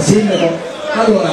Sindaco, allora,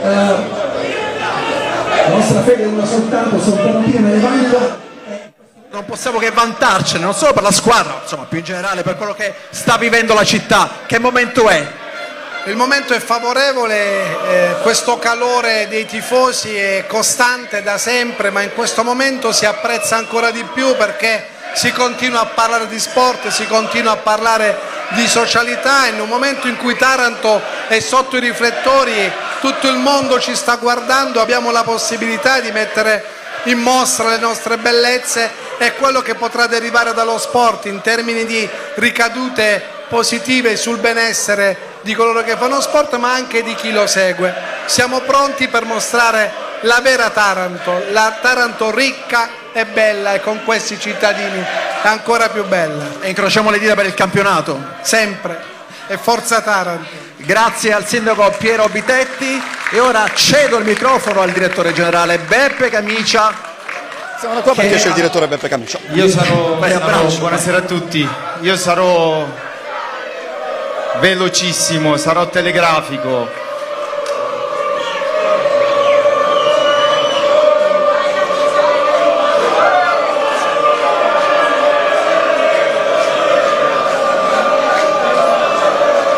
la nostra fede è una soltanto, soltanto piena di vanità. Non possiamo che vantarcene, non solo per la squadra, insomma più in generale per quello che sta vivendo la città. Che momento è? Il momento è favorevole, questo calore dei tifosi è costante da sempre, ma in questo momento si apprezza ancora di più perché si continua a parlare di sport, si continua a parlare di socialità. In un momento in cui Taranto è sotto i riflettori, tutto il mondo ci sta guardando, abbiamo la possibilità di mettere in mostra le nostre bellezze e quello che potrà derivare dallo sport in termini di ricadute positive sul benessere di coloro che fanno sport, ma anche di chi lo segue. Siamo pronti per mostrare la vera Taranto, la Taranto ricca e bella, e con questi cittadini ancora più bella. E incrociamo le dita per il campionato. Sempre. E forza Taranto. Grazie al sindaco Piero Bitetti e ora cedo il microfono al direttore generale Beppe Camicia. Siamo qua perché c'è il direttore Beppe Camicia. Buonasera a tutti. Io sarò velocissimo, sarò telegrafico.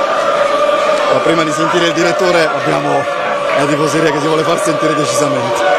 Prima di sentire il direttore abbiamo la tifoseria che si vuole far sentire decisamente.